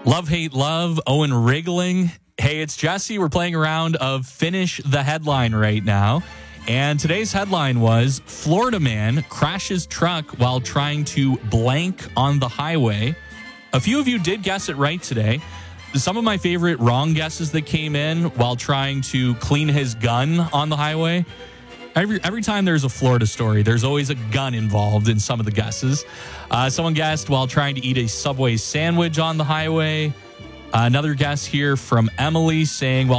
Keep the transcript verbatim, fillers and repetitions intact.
Love, hate, love. Owen Wriggling. Hey, it's Jesse. We're playing a round of Finish the Headline right now. And today's headline was Florida man crashes truck while trying to blank on the highway. A few of you did guess it right today. Some of my favorite wrong guesses that came in while trying to clean his gun on the highway. Every every time there's a Florida story, there's always a gun involved in some of the guesses. Uh, someone guessed while trying to eat a Subway sandwich on the highway. Uh, another guess here from Emily saying while